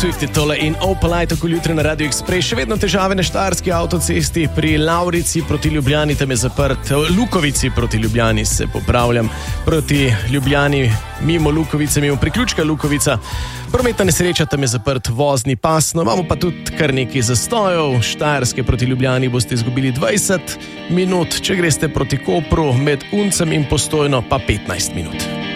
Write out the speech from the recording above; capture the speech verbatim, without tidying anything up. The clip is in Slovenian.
Swift je tole in Opalite okoli jutri na Radio Express. Še vedno težave na štajerski avtocesti pri Lavrici proti Ljubljani, tam je zaprt. Lukovici proti Ljubljani, se popravljam, proti Ljubljani mimo Lukovice, mimo priključka Lukovica. Prometna nesreča, tam je zaprt vozni pas, no imamo pa tudi kar nekaj zastojev. Štajerske proti Ljubljani boste izgubili dvajset minut, če greste proti Kopru med Uncem in Postojno pa petnajst minut.